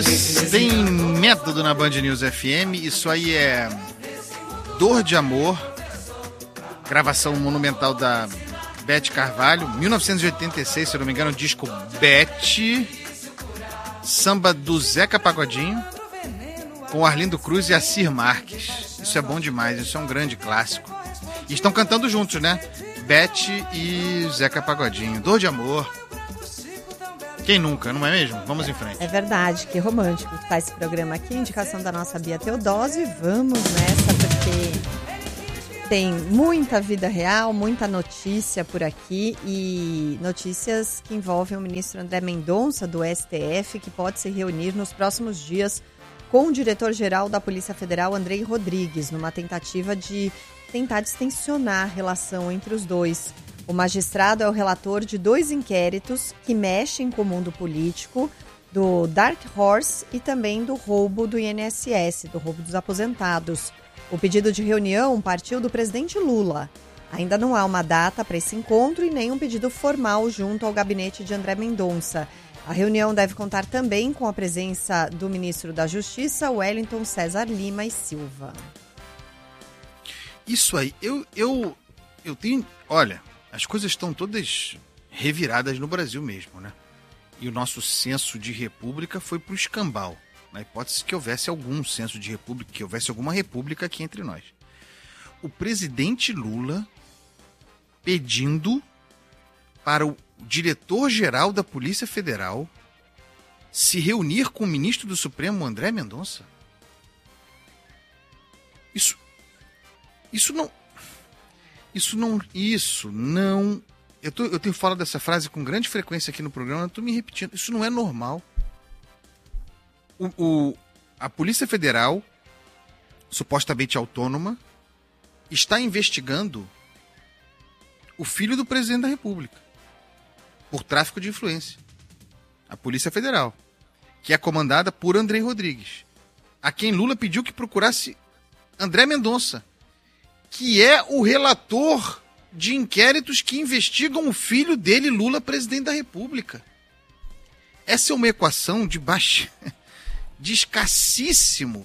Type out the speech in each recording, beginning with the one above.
Tem método na Band News FM, isso aí é Dor de Amor, gravação monumental da Beth Carvalho, 1986, se eu não me engano, disco Beth, samba do Zeca Pagodinho, com Arlindo Cruz e Assir Marques. Isso é bom demais, isso é um grande clássico. E estão cantando juntos, né? Beth e Zeca Pagodinho, Dor de Amor. Quem nunca, não é mesmo? Vamos em frente. É verdade, que romântico que tá esse programa aqui, indicação da nossa Bia Teodósio. Vamos nessa, porque tem muita vida real, muita notícia por aqui e notícias que envolvem o ministro André Mendonça, do STF, que pode se reunir nos próximos dias com o diretor-geral da Polícia Federal, Andrei Rodrigues, numa tentativa de tentar distensionar a relação entre os dois. O magistrado é o relator de 2 inquéritos que mexem com o mundo político, do Dark Horse e também do roubo do INSS, do roubo dos aposentados. O pedido de reunião partiu do presidente Lula. Ainda não há uma data para esse encontro e nem um pedido formal junto ao gabinete de André Mendonça. A reunião deve contar também com a presença do ministro da Justiça, Wellington César Lima e Silva. Isso aí, eu tenho... Olha, as coisas estão todas reviradas no Brasil mesmo, né? E o nosso senso de república foi pro escambau. Na hipótese que houvesse algum senso de república, que houvesse alguma república aqui entre nós. O presidente Lula pedindo para o diretor-geral da Polícia Federal se reunir com o ministro do Supremo, André Mendonça. Isso não... Eu tenho falado dessa frase com grande frequência aqui no programa, eu estou me repetindo. Isso não é normal. A Polícia Federal, supostamente autônoma, está investigando o filho do presidente da República por tráfico de influência. A Polícia Federal, que é comandada por Andrei Rodrigues, a quem Lula pediu que procurasse André Mendonça, que é o relator de inquéritos que investigam o filho dele, Lula, presidente da República. Essa é uma equação de escassíssimo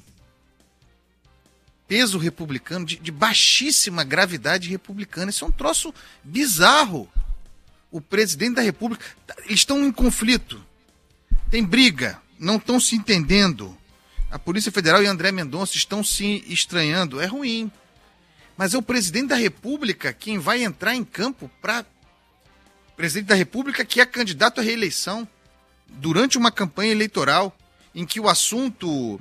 peso republicano, de baixíssima gravidade republicana. Isso é um troço bizarro. O presidente da República... Eles estão em conflito. Tem briga. Não estão se entendendo. A Polícia Federal e André Mendonça estão se estranhando. É ruim. Mas é o presidente da República quem vai entrar em campo para... Presidente da República que é candidato à reeleição durante uma campanha eleitoral em que o assunto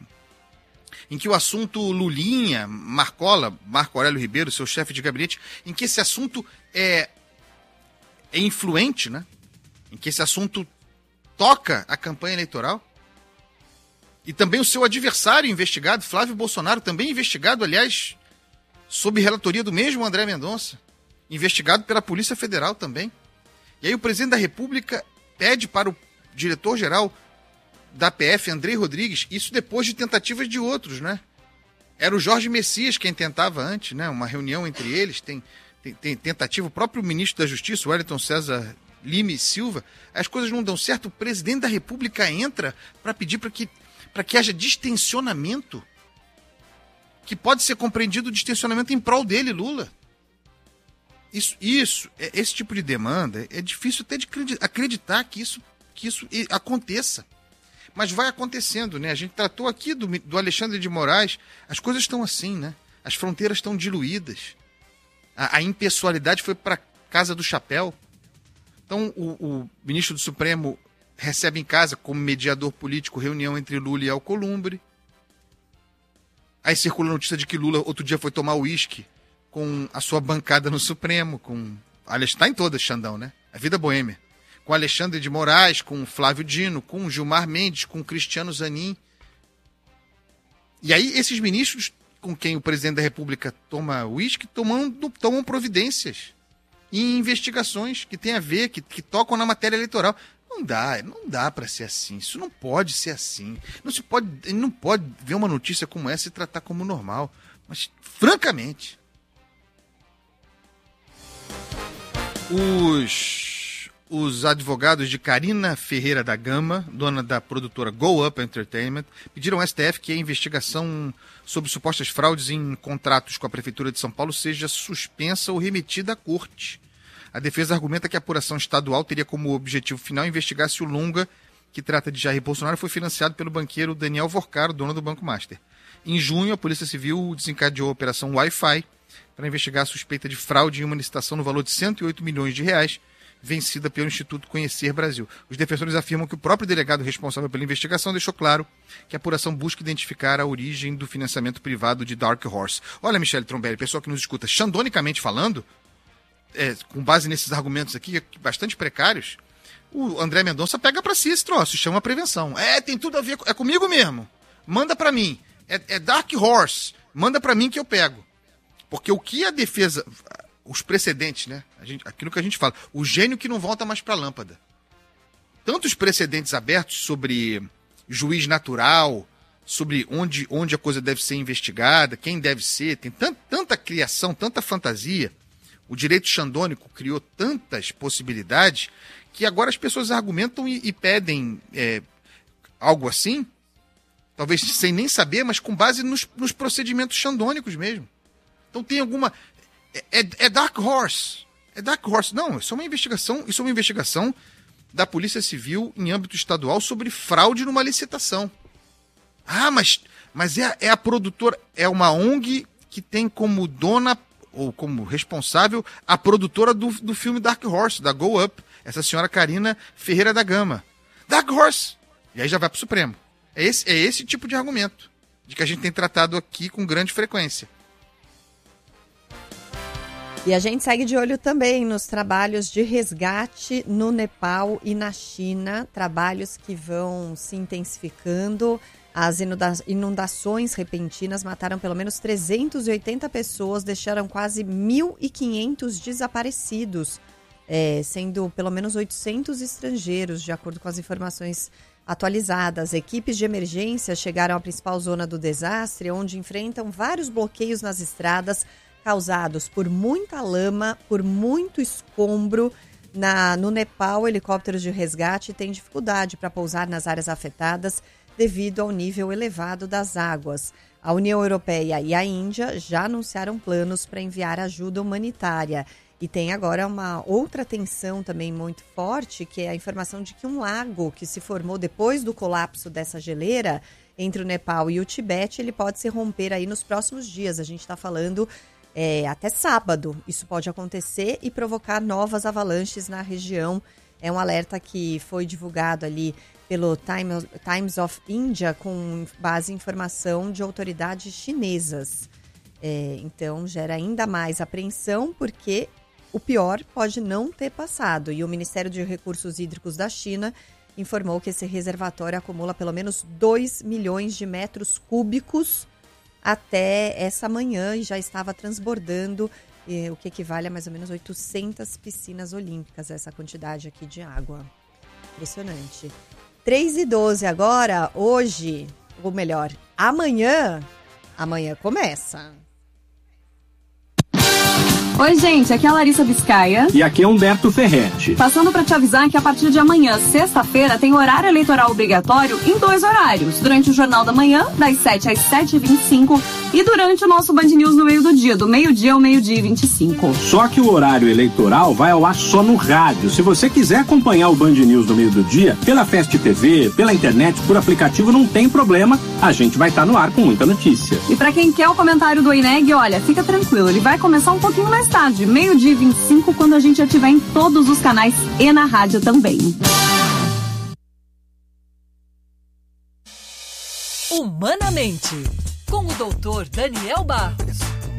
Lulinha, Marco Aurélio Ribeiro, seu chefe de gabinete, em que esse assunto é influente, né? Em que esse assunto toca a campanha eleitoral. E também o seu adversário investigado, Flávio Bolsonaro, também investigado, aliás... sob relatoria do mesmo André Mendonça, investigado pela Polícia Federal também. E aí o presidente da República pede para o diretor-geral da PF, Andrei Rodrigues, isso depois de tentativas de outros, né? Era o Jorge Messias quem tentava antes, né? Uma reunião entre eles, tem tentativa, o próprio ministro da Justiça, Wellington César Lima e Silva, as coisas não dão certo, o presidente da República entra para pedir para que haja distensionamento, que pode ser compreendido o distensionamento em prol dele, Lula. Esse tipo de demanda, é difícil até de acreditar que isso aconteça. Mas vai acontecendo, né? A gente tratou aqui do Alexandre de Moraes, as coisas estão assim, né? As fronteiras estão diluídas. A impessoalidade foi para casa do chapéu. Então, o ministro do Supremo recebe em casa, como mediador político, reunião entre Lula e Alcolumbre. Aí circula a notícia de que Lula outro dia foi tomar uísque com a sua bancada no Supremo, está em todas, Xandão, né? A vida boêmia. Com Alexandre de Moraes, com Flávio Dino, com Gilmar Mendes, com Cristiano Zanin. E aí esses ministros com quem o presidente da República toma uísque tomam providências em investigações que têm a ver, que tocam na matéria eleitoral. Não dá para ser assim. Isso não pode ser assim. Não pode ver uma notícia como essa e tratar como normal. Mas, francamente, Os advogados de Karina Ferreira da Gama, dona da produtora Go Up Entertainment, pediram ao STF que a investigação sobre supostas fraudes em contratos com a Prefeitura de São Paulo seja suspensa ou remetida à corte. A defesa argumenta que a apuração estadual teria como objetivo final investigar se o longa, que trata de Jair Bolsonaro, foi financiado pelo banqueiro Daniel Vorcaro, dono do Banco Master. Em junho, a Polícia Civil desencadeou a Operação Wi-Fi para investigar a suspeita de fraude em uma licitação no valor de R$108 milhões, vencida pelo Instituto Conhecer Brasil. Os defensores afirmam que o próprio delegado responsável pela investigação deixou claro que a apuração busca identificar a origem do financiamento privado de Dark Horse. Olha, Michele Trombelli, pessoal que nos escuta, xandonicamente falando, com base nesses argumentos aqui, bastante precários, o André Mendonça pega para si esse troço, chama prevenção. Tem tudo a ver, é comigo mesmo. Manda para mim. É Dark Horse. Manda para mim que eu pego. Porque o que a defesa... Os precedentes, né? Aquilo que a gente fala. O gênio que não volta mais para a lâmpada. Tantos precedentes abertos sobre juiz natural, sobre onde a coisa deve ser investigada, quem deve ser. Tem tanta criação, tanta fantasia. O direito xandônico criou tantas possibilidades que agora as pessoas argumentam e pedem algo assim, talvez sem nem saber, mas com base nos procedimentos xandônicos mesmo. Então tem alguma... É Dark Horse. É Dark Horse. Não, isso é uma investigação da Polícia Civil em âmbito estadual sobre fraude numa licitação. Mas é a produtora, é uma ONG que tem como dona ou como responsável a produtora do filme Dark Horse, da Go Up, essa senhora Karina Ferreira da Gama. Dark Horse! E aí já vai pro Supremo. É esse tipo de argumento de que a gente tem tratado aqui com grande frequência. E a gente segue de olho também nos trabalhos de resgate no Nepal e na China, trabalhos que vão se intensificando. As inundações repentinas mataram pelo menos 380 pessoas, deixaram quase 1.500 desaparecidos, sendo pelo menos 800 estrangeiros, de acordo com as informações atualizadas. Equipes de emergência chegaram à principal zona do desastre, onde enfrentam vários bloqueios nas estradas, causados por muita lama, por muito escombro. No Nepal, helicópteros de resgate têm dificuldade para pousar nas áreas afetadas devido ao nível elevado das águas. A União Europeia e a Índia já anunciaram planos para enviar ajuda humanitária. E tem agora uma outra tensão também muito forte, que é a informação de que um lago que se formou depois do colapso dessa geleira entre o Nepal e o Tibete, ele pode se romper aí nos próximos dias. A gente está falando... até sábado isso pode acontecer e provocar novas avalanches na região. É um alerta que foi divulgado ali pelo Times of India com base em informação de autoridades chinesas. Então gera ainda mais apreensão porque o pior pode não ter passado. E o Ministério de Recursos Hídricos da China informou que esse reservatório acumula pelo menos 2 milhões de metros cúbicos até essa manhã e já estava transbordando, o que equivale a mais ou menos 800 piscinas olímpicas, essa quantidade aqui de água. Impressionante. 3h12 agora, hoje, ou melhor, amanhã começa. Oi, gente, aqui é a Larissa Biscaia. E aqui é Humberto Ferretti. Passando para te avisar que a partir de amanhã, sexta-feira, tem horário eleitoral obrigatório em 2 horários. Durante o Jornal da Manhã, das 7 às 7h25 e durante o nosso Band News no meio do dia, do meio-dia ao meio-dia e 25. Só que o horário eleitoral vai ao ar só no rádio. Se você quiser acompanhar o Band News no meio do dia, pela Fast TV, pela internet, por aplicativo, não tem problema. A gente vai estar no ar com muita notícia. E para quem quer o comentário do ENEG, olha, fica tranquilo, ele vai começar um pouquinho mais tarde, meio-dia e 25, quando a gente ativar em todos os canais e na rádio também. Humanamente, com o Dr. Daniel Barros.